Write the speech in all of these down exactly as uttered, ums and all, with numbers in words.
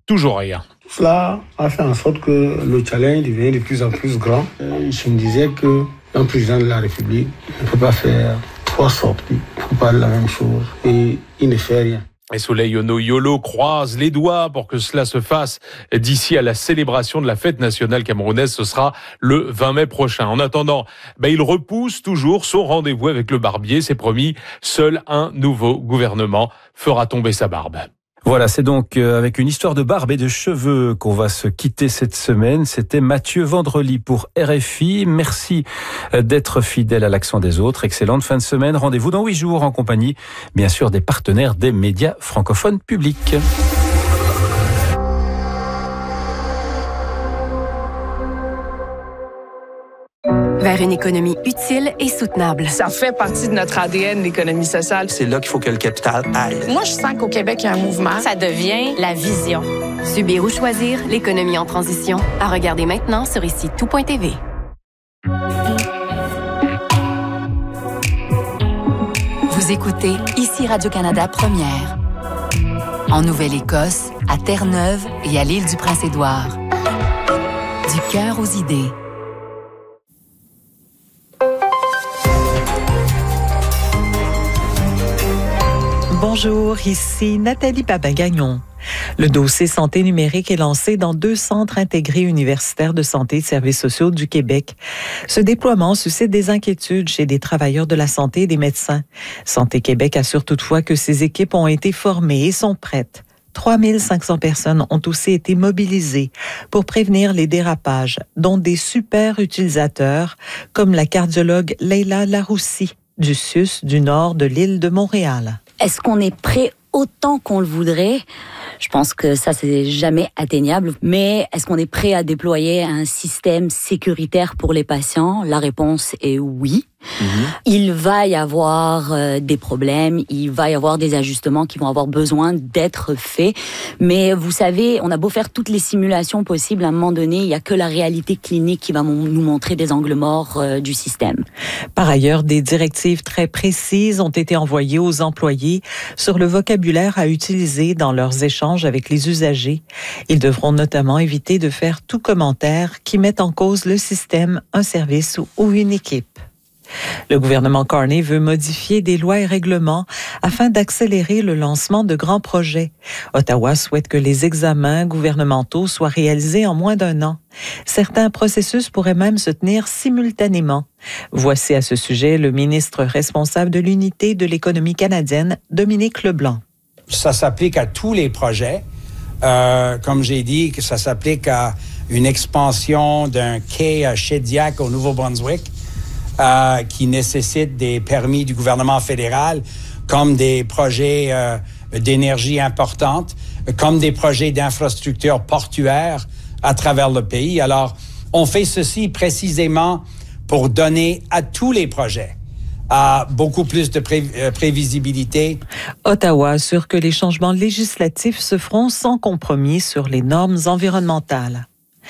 toujours rien. Cela a fait en sorte que le challenge devient de plus en plus grand. Je me disais qu'un président de la République ne peut pas faire trois sorties pour parler de la même chose et il ne fait rien. Et Soleil Ono Yolo croise les doigts pour que cela se fasse d'ici à la célébration de la fête nationale camerounaise. Ce sera le vingt mai prochain. En attendant, ben, il repousse toujours son rendez-vous avec le barbier. C'est promis, seul un nouveau gouvernement fera tomber sa barbe. Voilà, c'est donc avec une histoire de barbe et de cheveux qu'on va se quitter cette semaine. C'était Mathieu Vendrely pour R F I. Merci d'être fidèle à l'accent des autres. Excellente fin de semaine. Rendez-vous dans huit jours en compagnie, bien sûr, des partenaires des médias francophones publics. Vers une économie utile et soutenable. Ça fait partie de notre A D N, l'économie sociale. C'est là qu'il faut que le capital aille. Moi, je sens qu'au Québec, il y a un mouvement. Ça devient la vision. Subir ou choisir, l'économie en transition. À regarder maintenant sur ici tout point t v. Vous écoutez Ici Radio-Canada Première. En Nouvelle-Écosse, à Terre-Neuve et à l'île du Prince-Édouard. Du cœur aux idées. Bonjour, ici Nathalie Papagagnon. Le dossier santé numérique est lancé dans deux centres intégrés universitaires de santé et de services sociaux du Québec. Ce déploiement suscite des inquiétudes chez des travailleurs de la santé et des médecins. Santé Québec assure toutefois que ces équipes ont été formées et sont prêtes. trois mille cinq cents personnes ont aussi été mobilisées pour prévenir les dérapages, dont des super utilisateurs comme la cardiologue Leila Laroussi du C U S du nord de l'île de Montréal. Est-ce qu'on est prêt autant qu'on le voudrait? Je pense que ça, c'est jamais atteignable. Mais est-ce qu'on est prêt à déployer un système sécuritaire pour les patients? La réponse est oui. Mmh. Il va y avoir euh, des problèmes, il va y avoir des ajustements qui vont avoir besoin d'être faits. Mais vous savez, on a beau faire toutes les simulations possibles, à un moment donné, il n'y a que la réalité clinique qui va m- nous montrer des angles morts euh, du système. Par ailleurs, des directives très précises ont été envoyées aux employés sur le vocabulaire à utiliser dans leurs échanges avec les usagers. Ils devront notamment éviter de faire tout commentaire qui mette en cause le système, un service ou, ou une équipe. Le gouvernement Carney veut modifier des lois et règlements afin d'accélérer le lancement de grands projets. Ottawa souhaite que les examens gouvernementaux soient réalisés en moins d'un an. Certains processus pourraient même se tenir simultanément. Voici à ce sujet le ministre responsable de l'unité de l'économie canadienne, Dominique Leblanc. Ça s'applique à tous les projets. Euh, comme j'ai dit, que ça s'applique à une expansion d'un quai à Shediac au Nouveau-Brunswick. Euh, qui nécessitent des permis du gouvernement fédéral, comme des projets euh, d'énergie importantes, comme des projets d'infrastructures portuaires à travers le pays. Alors, on fait ceci précisément pour donner à tous les projets euh, beaucoup plus de pré- euh, prévisibilité. Ottawa assure que les changements législatifs se feront sans compromis sur les normes environnementales.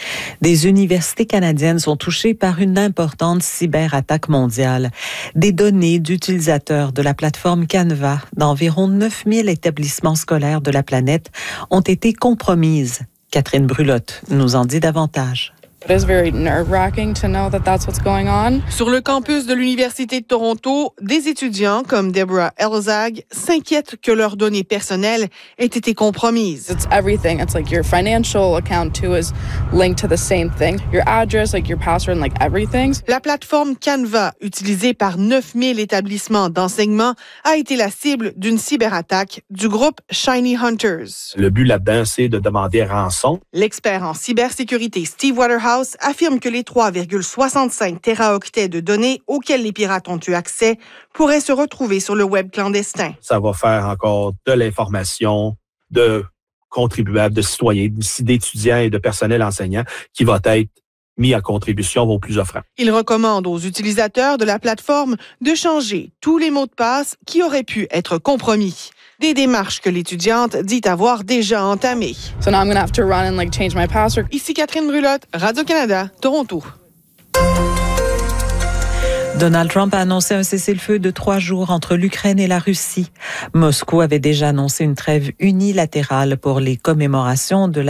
Des universités canadiennes sont touchées par une importante cyberattaque mondiale. Des données d'utilisateurs de la plateforme Canva d'environ neuf mille établissements scolaires de la planète ont été compromises. Catherine Brulotte nous en dit davantage. It is very nerve-wracking to know that that's what's going on. Sur le campus de l'Université de Toronto, des étudiants comme Deborah Elzag s'inquiètent que leurs données personnelles aient été compromises. It's everything. It's like your financial account too is linked to the same thing. Your address, like your password, like everything. La plateforme Canva, utilisée par neuf mille établissements d'enseignement, a été la cible d'une cyberattaque du groupe Shiny Hunters. Le but là-dedans, c'est de demander rançon. L'expert en cybersécurité Steve Waterhouse affirme que les trois virgule soixante-cinq téraoctets de données auxquels les pirates ont eu accès pourraient se retrouver sur le web clandestin. Ça va faire encore de l'information de contribuables, de citoyens, d'étudiants et de personnel enseignant qui va être mis à contribution vos plus offrants. Il recommande aux utilisateurs de la plateforme de changer tous les mots de passe qui auraient pu être compromis. Des démarches que l'étudiante dit avoir déjà entamées. So now I'm gonna have to run and like change my password. Ici Catherine Brulotte, Radio-Canada, Toronto. Donald Trump a annoncé un cessez-le-feu de trois jours entre l'Ukraine et la Russie. Moscou avait déjà annoncé une trêve unilatérale pour les commémorations de la